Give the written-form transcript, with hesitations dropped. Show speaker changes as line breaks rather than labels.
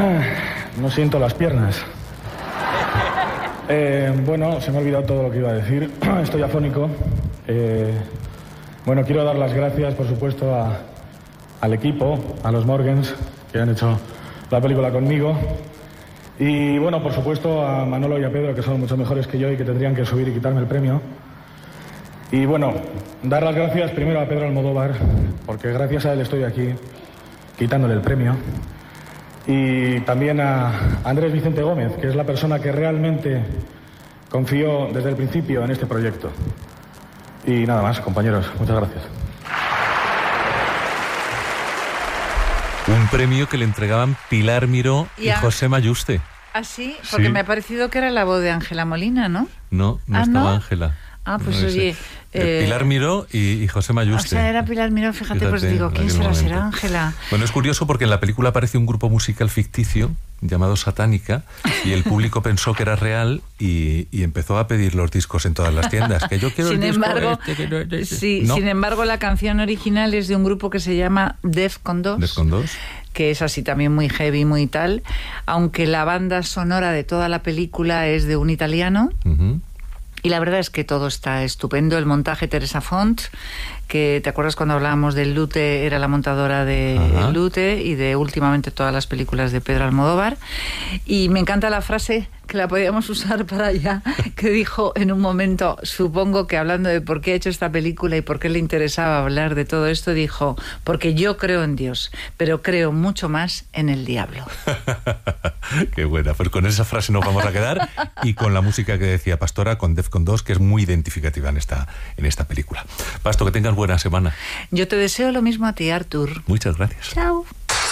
No siento las piernas. Bueno, se me ha olvidado todo lo que iba a decir. Estoy afónico. Bueno, quiero dar las gracias, por supuesto, al equipo, a los Morgans, que han hecho la película conmigo. Y bueno, por supuesto, a Manolo y a Pedro, que son mucho mejores que yo y que tendrían que subir y quitarme el premio. Y bueno, dar las gracias primero a Pedro Almodóvar, porque gracias a él estoy aquí, quitándole el premio. Y también a Andrés Vicente Gómez, que es la persona que realmente confió desde el principio en este proyecto. Y nada más, compañeros, muchas gracias.
Un premio que le entregaban Pilar Miró y José Mayuste.
¿Ah, sí? Porque me ha parecido que era la voz de Ángela Molina, ¿no?
No estaba Ángela.
Ah, pues
no,
oye...
Pilar Miró y José Mayuste.
O sea, era Pilar Miró, fíjate, pues digo, ¿quién será? ¿Será Ángela?
Bueno, es curioso porque en la película aparece un grupo musical ficticio llamado Satánica y el público pensó que era real y empezó a pedir los discos en todas las tiendas. Que yo quiero
sin
el disco
embargo,
sí,
¿no? Sin embargo, la canción original es de un grupo que se llama Defcon 2.
Defcon 2.
Que es así también muy heavy, muy tal, aunque la banda sonora de toda la película es de un italiano.
Uh-huh.
Y la verdad es que todo está estupendo. El montaje, Teresa Font, que te acuerdas cuando hablábamos del Lute, era la montadora de Lute y de últimamente todas las películas de Pedro Almodóvar. Y me encanta la frase, que la podíamos usar para allá, que dijo en un momento, supongo que hablando de por qué ha hecho esta película y por qué le interesaba hablar de todo esto, dijo, porque yo creo en Dios, pero creo mucho más en el diablo.
Qué buena, pues con esa frase nos vamos a quedar y con la música que decía Pastora, con Defcon 2, que es muy identificativa en esta película. Pasto, que tengas buena semana.
Yo te deseo lo mismo a ti, Artur.
Muchas gracias.
Chao.